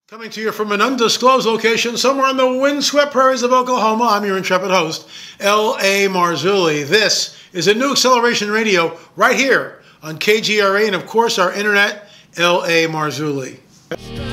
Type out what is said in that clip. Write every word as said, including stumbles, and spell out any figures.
Coming to you from an undisclosed location somewhere in the windswept prairies of Oklahoma, I'm your intrepid host, L A Marzulli. This is a new Acceleration Radio right here on K G R A and, of course, our internet, L A Marzulli.